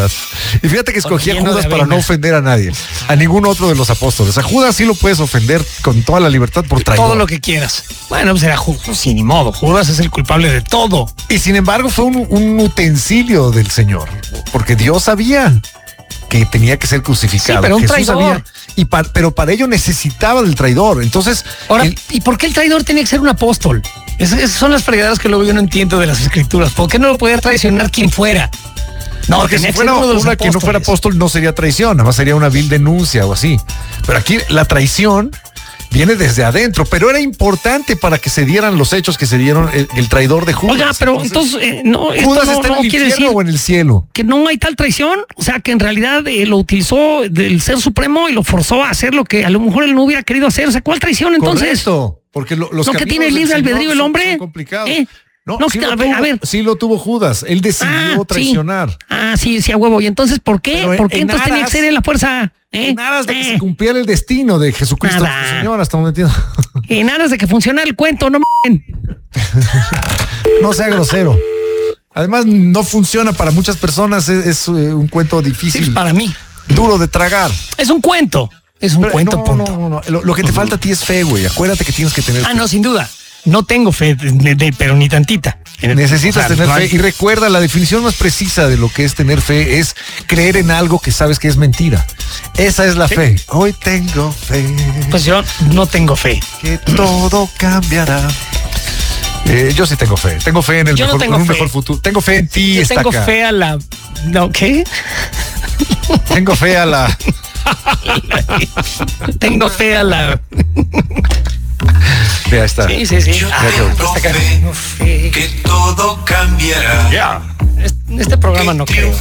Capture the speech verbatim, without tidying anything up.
libertad. Y fíjate que escogía Lleno de Judas para avena. no ofender a nadie, a ningún otro de los apóstoles. A Judas sí lo puedes ofender con toda la libertad por traidor. Todo lo que quieras. Bueno, pues era Judas, sí, ni modo. Judas es el culpable de todo. Y sin embargo fue un, un utensilio del Señor, porque Dios sabía que tenía que ser crucificado. Sí, pero un Jesús traidor. sabía, y pa- pero para ello necesitaba del traidor. Entonces, Ahora, el- ¿y por qué el traidor tenía que ser un apóstol? Es- esas son las fregadas que luego yo no entiendo de las escrituras. ¿Por qué no lo podía traicionar quien fuera? No, porque tenía si que ser fuera uno de los una que no fuera apóstoles. apóstol no sería traición, nada más sería una vil denuncia o así. Pero aquí la traición viene desde adentro, pero era importante para que se dieran los hechos que se dieron el, el traidor de Judas. Oiga, pero entonces, eh, no, esto Judas no, está no en el quiere infierno decir o en el cielo. que no hay tal traición. O sea, que en realidad eh, lo utilizó del ser supremo y lo forzó a hacer lo que a lo mejor él no hubiera querido hacer. O sea, ¿cuál traición entonces? Correcto, porque lo- los ¿No que caminos tiene del libre Señor albedrío el son- hombre? son complicados. ¿Eh? No, No, sí, que- lo a ver, tuvo, a ver. sí lo tuvo Judas. Él decidió Ah, sí. traicionar. Ah, sí, sí, a huevo. ¿Y entonces por qué? Pero en- ¿Por qué en entonces tenía que aras- ser en la fuerza? ¿Eh? En aras de que Eh. se cumpliera el destino de Jesucristo, Nada. nuestro Señor, hasta donde entiendo. En aras de que funcionara el cuento, no m***en. No sea grosero. Además, no funciona para muchas personas. Es, es, eh, un cuento Sí, difícil, para mí. duro de tragar. Es un cuento. Es un Pero, cuento, no, punto. no, no, no. Lo, lo que te falta a ti es fe, güey. Acuérdate que tienes que tener Ah, fe. no, sin duda. No tengo fe, de- de- pero ni tantita. Necesitas O sea, tener no fe. hay- Y recuerda, la definición más precisa de lo que es tener fe es creer en algo que sabes que es mentira. Esa es la fe. Hoy tengo fe Pues yo no tengo fe. que todo cambiará. Eh, yo sí tengo fe. Tengo fe en el Yo no mejor, tengo en un fe. mejor futuro. Tengo fe en ti, Yo tengo estaca. fe a la... No, ¿qué? Tengo fe a la. Tengo fe a la... Mira, ahí está. Sí, sí, sí. Yo Ah, tengo esta cara- fe tengo fe. que todo cambiará. Este, este programa no creo.